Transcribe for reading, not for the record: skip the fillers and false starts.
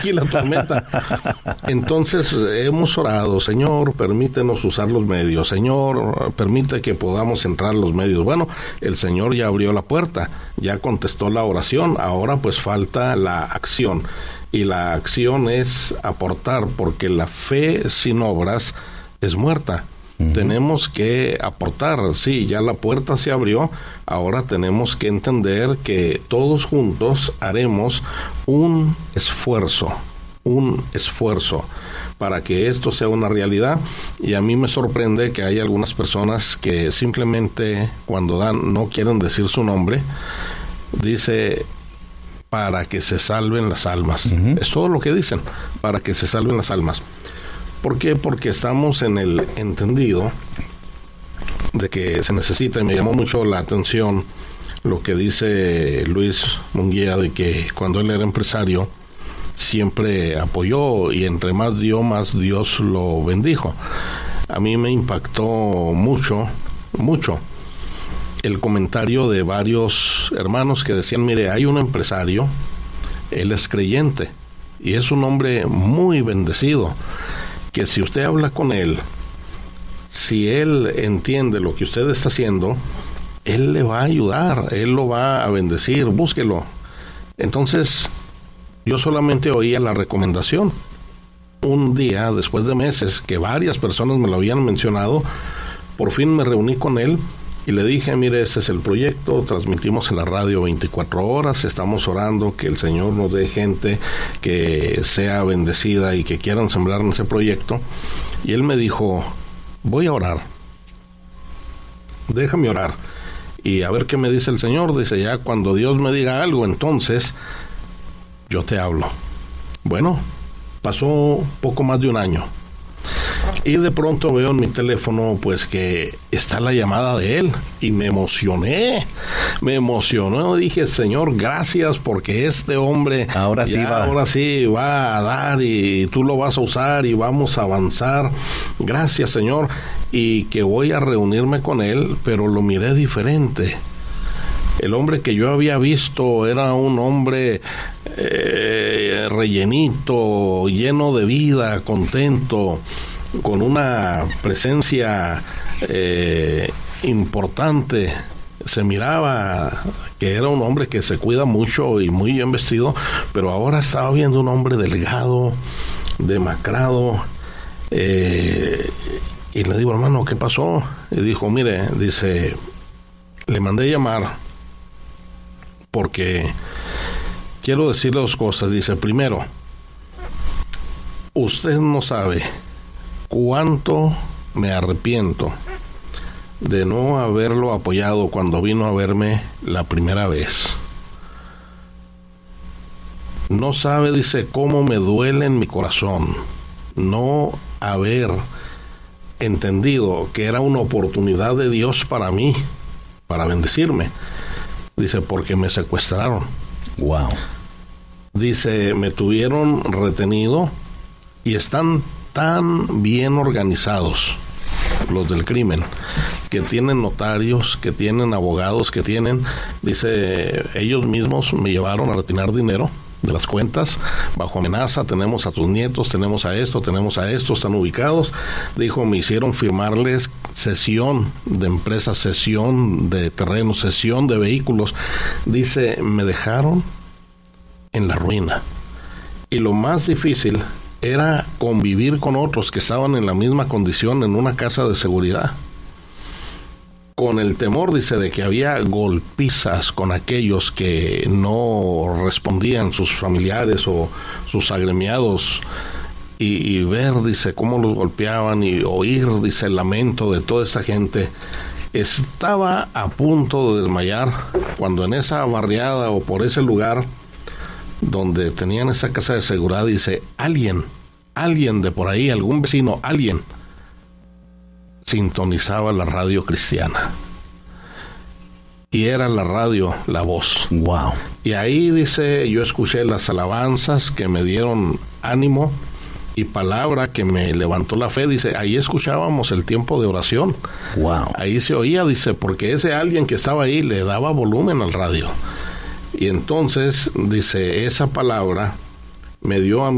aquí la tormenta. Entonces hemos orado, Señor, permítenos usar los medios, Señor, permite que podamos entrar a los medios. Bueno, el Señor ya abrió la puerta, ya contestó la oración, ahora pues falta la acción. Y la acción es aportar, porque la fe sin obras es muerta. Tenemos que aportar, sí, ya la puerta se abrió, ahora tenemos que entender que todos juntos haremos un esfuerzo para que esto sea una realidad. Y a mí me sorprende que hay algunas personas que simplemente cuando dan, no quieren decir su nombre, dice para que se salven las almas. Es todo lo que dicen, para que se salven las almas. ¿Por qué? Porque estamos en el entendido de que se necesita, y me llamó mucho la atención lo que dice Luis Munguía, de que cuando él era empresario siempre apoyó, y entre más dio, más Dios lo bendijo. A mí me impactó mucho el comentario de varios hermanos que decían, mire, hay un empresario, él es creyente y es un hombre muy bendecido, que si usted habla con él, si él entiende lo que usted está haciendo, él le va a ayudar, él lo va a bendecir, búsquelo. Entonces, yo solamente oía la recomendación. Un día, después de meses, que varias personas me lo habían mencionado, por fin me reuní con él y le dije, mire, este es el proyecto, transmitimos en la radio 24 horas, estamos orando que el Señor nos dé gente que sea bendecida y que quieran sembrar en ese proyecto. Y él me dijo, voy a orar, déjame orar y a ver qué me dice el Señor. Dice, ya cuando Dios me diga algo, entonces yo te hablo. Bueno, pasó poco más de un año y de pronto veo en mi teléfono pues que está la llamada de él y me emocionó, dije, Señor, gracias, porque este hombre ahora sí va a dar y tú lo vas a usar y vamos a avanzar. Gracias, Señor. Y que voy a reunirme con él, pero lo miré diferente. El hombre que yo había visto era un hombre rellenito, lleno de vida, contento, con una presencia importante. Se miraba que era un hombre que se cuida mucho y muy bien vestido, pero ahora estaba viendo un hombre delgado, demacrado. Y le digo, hermano, ¿qué pasó? Y dijo, mire, dice, le mandé llamar porque quiero decirle dos cosas. Dice, primero, usted no sabe cuánto me arrepiento de no haberlo apoyado cuando vino a verme la primera vez. No sabe, dice, cómo me duele en mi corazón no haber entendido que era una oportunidad de Dios para mí, para bendecirme. Dice, porque me secuestraron. Wow. Dice, me tuvieron retenido y están tan bien organizados los del crimen, que tienen notarios, que tienen abogados, que tienen, dice, ellos mismos me llevaron a retirar dinero de las cuentas bajo amenaza. Tenemos a tus nietos, tenemos a esto, están ubicados. Dijo, me hicieron firmarles cesión de empresas, cesión de terrenos, cesión de vehículos. Dice, me dejaron en la ruina. Y lo más difícil era convivir con otros que estaban en la misma condición en una casa de seguridad, con el temor, dice, de que había golpizas con aquellos que no respondían, sus familiares o sus agremiados, y ver, dice, cómo los golpeaban y oír, dice, el lamento de toda esta gente. Estaba a punto de desmayar cuando en esa barriada o por ese lugar donde tenían esa casa de seguridad, dice, alguien de por ahí, algún vecino, alguien sintonizaba la radio cristiana. Y era la radio La Voz. Wow. Y ahí, dice, yo escuché las alabanzas que me dieron ánimo y palabra que me levantó la fe. Dice, ahí escuchábamos el tiempo de oración. Wow. Ahí se oía, dice, porque ese alguien que estaba ahí le daba volumen al radio. Y entonces, dice, esa palabra me dio a